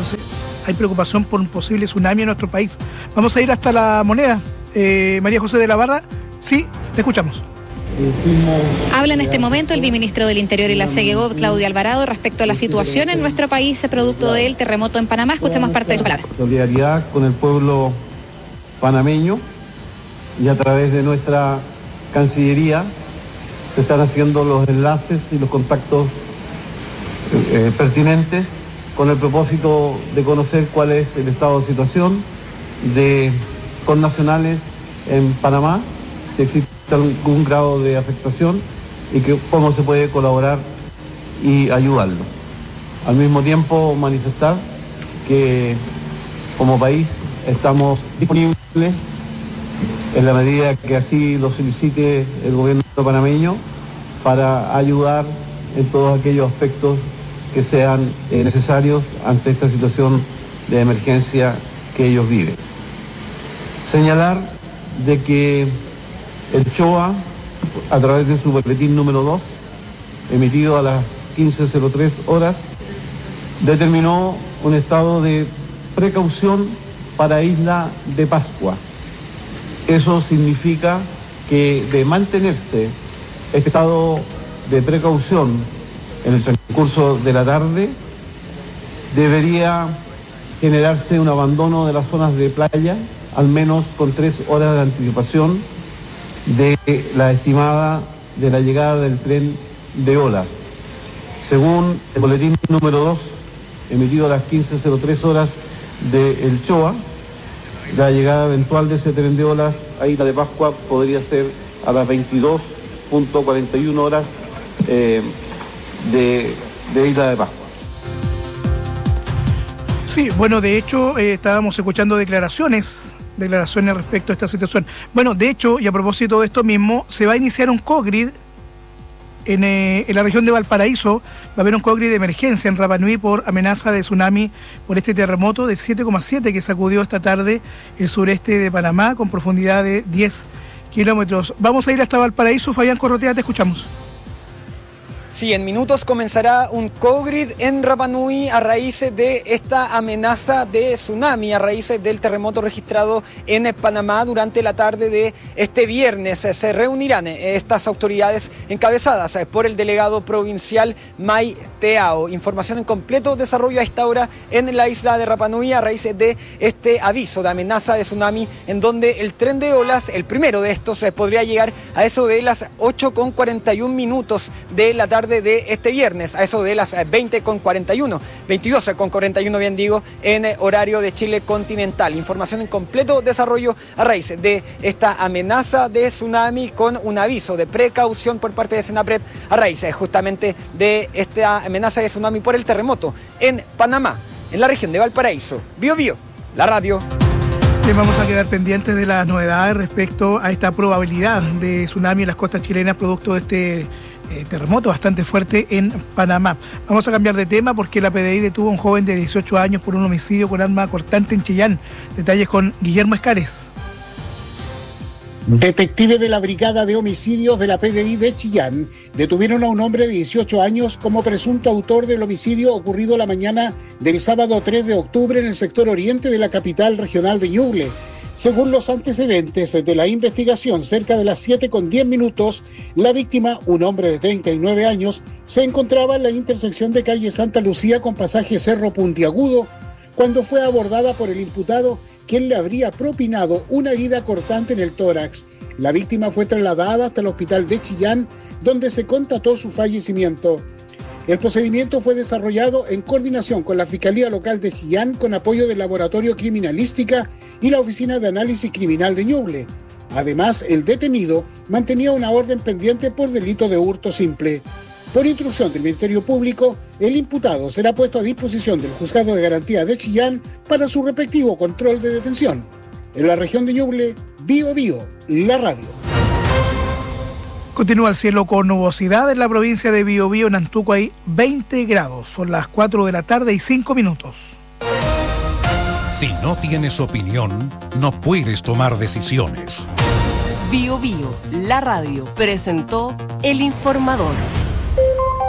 Entonces hay preocupación por un posible tsunami en nuestro país. Vamos a ir hasta La Moneda. María José de la Barra, sí, te escuchamos. Habla en este momento el viceministro del Interior y la CEGEGOV, Claudio Alvarado, respecto a la situación en nuestro país producto del terremoto en Panamá. Escuchemos parte de sus palabras. Solidaridad con el pueblo panameño, y a través de nuestra Cancillería se están haciendo los enlaces y los contactos pertinentes con el propósito de conocer cuál es el estado de situación de connacionales en Panamá, si existe algún grado de afectación y cómo se puede colaborar y ayudarlo. Al mismo tiempo manifestar que como país estamos disponibles en la medida que así lo solicite el gobierno panameño para ayudar en todos aquellos aspectos que sean necesarios ante esta situación de emergencia que ellos viven. Señalar de que el CHOA, a través de su boletín número 2, emitido a las 15:03 horas, determinó un estado de precaución para Isla de Pascua. Eso significa que de mantenerse este estado de precaución en el transcurso de la tarde, debería generarse un abandono de las zonas de playa, al menos con 3 horas de anticipación de la estimada de la llegada del tren de olas. Según el boletín número 2, emitido a las 15:03 horas del CHOA, la llegada eventual de ese tren de olas a Isla de Pascua podría ser a las 22:41 horas de Isla de Pascua. Sí, bueno, de hecho estábamos escuchando declaraciones respecto a esta situación. Bueno, de hecho, y a propósito de esto mismo, se va a iniciar un COGRID en la región de Valparaíso. Va a haber un COGRID de emergencia en Rapa Nui por amenaza de tsunami por este terremoto de 7,7 que sacudió esta tarde el sureste de Panamá con profundidad de 10 kilómetros. Vamos a ir hasta Valparaíso. Fabián Corrotea, te escuchamos. Sí, en minutos comenzará un COGRID en Rapa Nui a raíz de esta amenaza de tsunami, a raíz del terremoto registrado en Panamá durante la tarde de este viernes. Se reunirán estas autoridades encabezadas por el delegado provincial May Teao. Información en completo desarrollo a esta hora en la isla de Rapa Nui a raíz de este aviso de amenaza de tsunami, en donde el tren de olas, el primero de estos, podría llegar a eso de las 8:41 de la tarde de este viernes, a eso de las 22:41 bien digo, en horario de Chile continental. Información en completo desarrollo a raíz de esta amenaza de tsunami con un aviso de precaución por parte de Senapred a raíz justamente de esta amenaza de tsunami por el terremoto en Panamá, en la región de Valparaíso. Bío Bío, la radio. Bien, vamos a quedar pendientes de las novedades respecto a esta probabilidad de tsunami en las costas chilenas producto de este terremoto bastante fuerte en Panamá. Vamos a cambiar de tema porque la PDI detuvo a un joven de 18 años por un homicidio con arma cortante en Chillán. Detalles con Guillermo Escares. Detectives de la Brigada de Homicidios de la PDI de Chillán detuvieron a un hombre de 18 años como presunto autor del homicidio ocurrido la mañana del sábado 3 de octubre en el sector oriente de la capital regional de Ñuble. Según los antecedentes de la investigación, cerca de las 7:10, la víctima, un hombre de 39 años, se encontraba en la intersección de calle Santa Lucía con pasaje Cerro Puntiagudo cuando fue abordada por el imputado, quien le habría propinado una herida cortante en el tórax. La víctima fue trasladada hasta el hospital de Chillán, donde se constató su fallecimiento. El procedimiento fue desarrollado en coordinación con la Fiscalía Local de Chillán con apoyo del Laboratorio Criminalística y la Oficina de Análisis Criminal de Ñuble. Además, el detenido mantenía una orden pendiente por delito de hurto simple. Por instrucción del Ministerio Público, el imputado será puesto a disposición del Juzgado de Garantía de Chillán para su respectivo control de detención. En la región de Ñuble, Bío Bío, la radio. Continúa el cielo con nubosidad en la provincia de Biobío. En Antuco hay 20 grados. Son las 4 de la tarde y 5 minutos. Si no tienes opinión, no puedes tomar decisiones. Bío Bío, la radio, presentó El Informador.